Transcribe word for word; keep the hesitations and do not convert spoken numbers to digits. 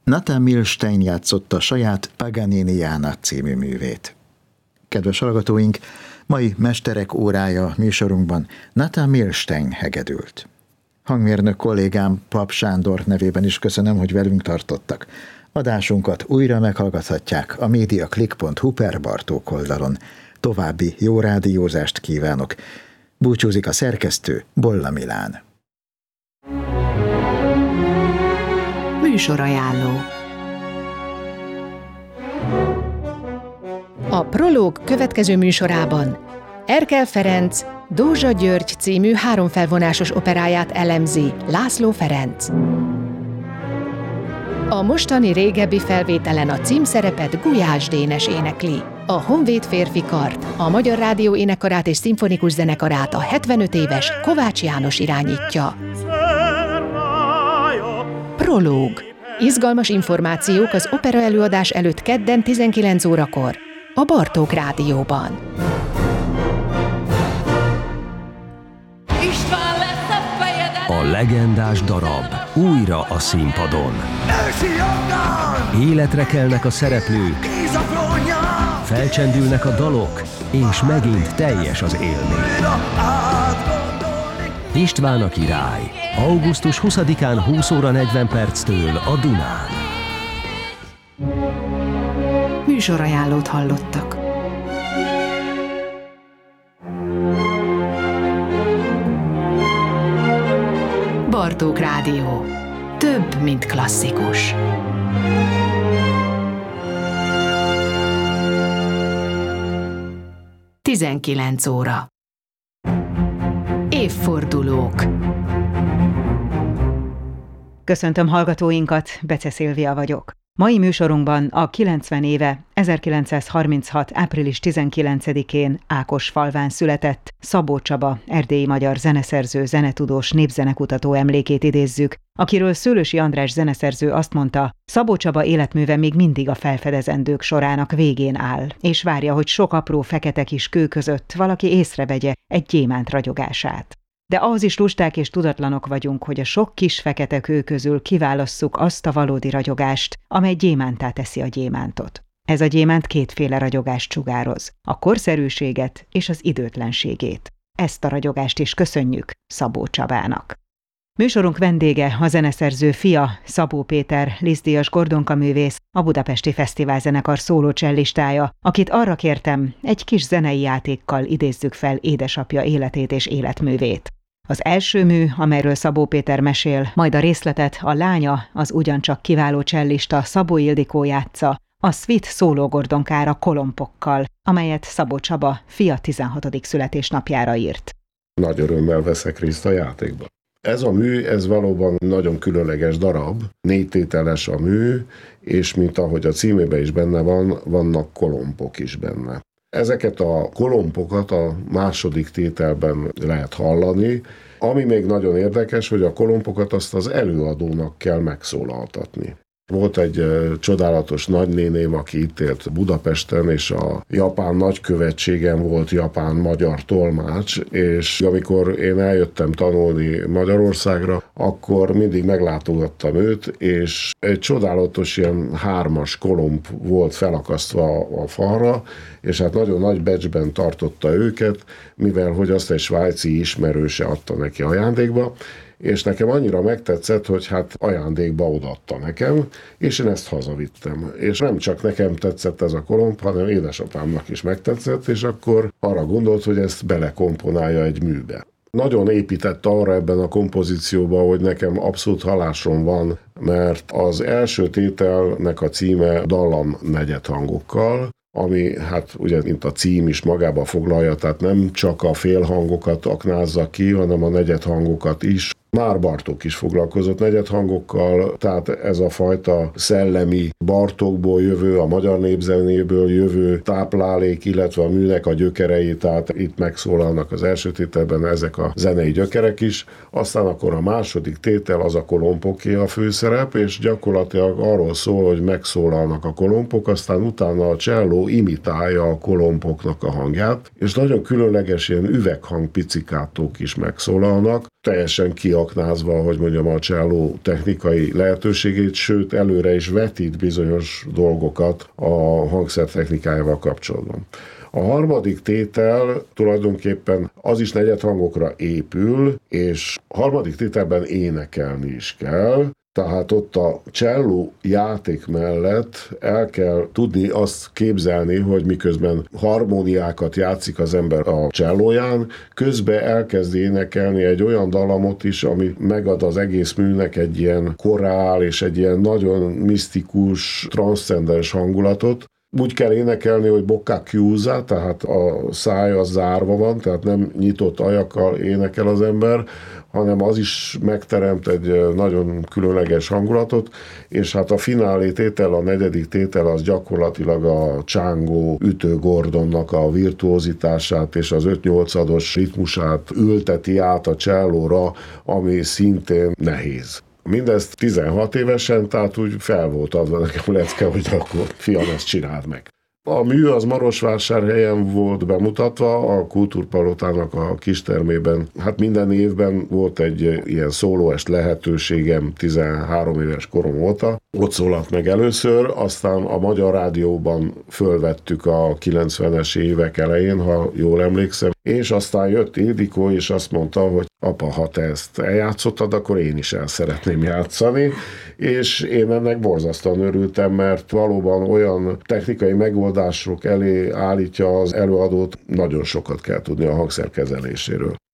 Nathan Milstein játszotta saját Paganiniana című művét. Kedves hallgatóink, mai Mesterek órája műsorunkban Nathan Milstein hegedült. Hangmérnök kollégám Pap Sándor nevében is köszönöm, hogy velünk tartottak. Adásunkat újra meghallgathatják a mediaclick pont hu per Bartók oldalon. További jó rádiózást kívánok. Búcsúzik a szerkesztő, Bolla Milán. Műsorajánló. A Prológ következő műsorában Erkel Ferenc Dózsa György című háromfelvonásos operáját elemzi László Ferenc. A mostani régebbi felvételen a címszerepet Gulyás Dénes énekli. A Honvéd férfi kart, a Magyar Rádió énekkarát és szimfonikus zenekarát a hetvenöt éves Kovács János irányítja. Prológ. Izgalmas információk az opera előadás előtt kedden tizenkilenc órakor a Bartók Rádióban. A legendás darab újra a színpadon. Életre kelnek a szereplők, felcsendülnek a dalok, és megint teljes az élmény. István a király. augusztus huszadikán húsz óra negyven perctől a Dunán. Műsorajánlót hallottak. Bartók Rádió. Több, mint klasszikus. tizenkilenc óra. Évfordulók. Köszöntöm hallgatóinkat, Bece Szilvia vagyok. Mai műsorunkban a kilencven éve, ezerkilencszázharminchat. április tizenkilencedikén Ákosfalván született Szabó Csaba, erdélyi magyar zeneszerző, zenetudós, népzenekutató emlékét idézzük, akiről Szőlősi András zeneszerző azt mondta, Szabó Csaba életműve még mindig a felfedezendők sorának végén áll, és várja, hogy sok apró fekete kis kő között valaki észrevegye egy gyémánt ragyogását. De ahhoz is lusták és tudatlanok vagyunk, hogy a sok kis fekete kő közül kiválasszuk azt a valódi ragyogást, amely gyémánttá teszi a gyémántot. Ez a gyémánt kétféle ragyogást sugároz, a korszerűséget és az időtlenségét. Ezt a ragyogást is köszönjük Szabó Csabának. Műsorunk vendége a zeneszerző fia, Szabó Péter, Liszt-díjas Gordonka művész, a Budapesti Fesztiválzenekar szólócsellistája, akit arra kértem, egy kis zenei játékkal idézzük fel édesapja életét és életművét. Az első mű, amelyről Szabó Péter mesél, majd a részletet a lánya, az ugyancsak kiváló csellista Szabó Ildikó játsza, a Suite szólógordonkára Kolompokkal, amelyet Szabó Csaba fia tizenhatodik születésnapjára írt. Nagy örömmel veszek részt a játékban. Ez a mű, ez valóban nagyon különleges darab, négy tételes a mű, és mint ahogy a címében is benne van, vannak kolompok is benne. Ezeket a kolompokat a második tételben lehet hallani. Ami még nagyon érdekes, hogy a kolompokat azt az előadónak kell megszólaltatni. Volt egy uh, csodálatos nagynéném, aki itt élt Budapesten, és a japán nagykövetségen volt japán-magyar tolmács, és amikor én eljöttem tanulni Magyarországra, akkor mindig meglátogattam őt, és egy csodálatos ilyen hármas kolomb volt felakasztva a falra, és hát nagyon nagy becsben tartotta őket, mivel hogy azt egy svájci ismerőse adta neki ajándékba, és nekem annyira megtetszett, hogy hát ajándékba odaadta nekem, és én ezt hazavittem. És nem csak nekem tetszett ez a kolomb, hanem édesapámnak is megtetszett, és akkor arra gondolt, hogy ezt belekomponálja egy műbe. Nagyon épített arra ebben a kompozícióban, hogy nekem abszolút halásom van, mert az első tételnek a címe dallam negyedhangokkal, ami hát ugye, mint a cím is magába foglalja, tehát nem csak a félhangokat aknázza ki, hanem a negyedhangokat is. Már Bartók is foglalkozott negyedhangokkal, tehát ez a fajta szellemi Bartókból jövő, a magyar népzenéből jövő táplálék, illetve a műnek a gyökerei, tehát itt megszólalnak az első tételben ezek a zenei gyökerek is. Aztán akkor a második tétel az a kolompoké a főszerep, és gyakorlatilag arról szól, hogy megszólalnak a kolompok, aztán utána a cselló imitálja a kolompoknak a hangját, és nagyon különleges ilyen üveghang picikátók is megszólalnak, teljesen ki kiaknázva, hogy mondjam, a cselló technikai lehetőségét, sőt előre is vetít bizonyos dolgokat a hangszer technikájával kapcsolatban. A harmadik tétel tulajdonképpen az is negyedhangokra épül, és a harmadik tételben énekelni is kell, tehát ott a cselló játék mellett el kell tudni azt képzelni, hogy miközben harmóniákat játszik az ember a csellóján, közben elkezd énekelni egy olyan dalamot is, ami megad az egész műnek egy ilyen korál és egy ilyen nagyon misztikus, transzcendens hangulatot. Úgy kell énekelni, hogy bocca chiusa, tehát a száj az zárva van, tehát nem nyitott ajakkal énekel az ember, hanem az is megteremt egy nagyon különleges hangulatot, és hát a finálé tétel, a negyedik tétel az gyakorlatilag a csángó ütő Gordonnak a virtuózitását és az öt-nyolcados ritmusát ülteti át a csellóra, ami szintén nehéz. Mindezt tizenhat évesen, tehát úgy fel volt adva nekem lecke, hogy akkor fiam, ezt csináld meg. A mű az Marosvásárhelyen volt bemutatva, a Kultúrpalotának a kistermében. Hát minden évben volt egy ilyen szólóest lehetőségem, tizenhárom éves korom óta. Ott szólalt meg először, aztán a Magyar Rádióban fölvettük a kilencvenes évek elején, ha jól emlékszem, és aztán jött Ildikó, és azt mondta, hogy apa, ha te ezt eljátszottad, akkor én is el szeretném játszani, és én ennek borzasztóan örültem, mert valóban olyan technikai megoldások elé állítja az előadót, nagyon sokat kell tudni a hangszer kezeléséről.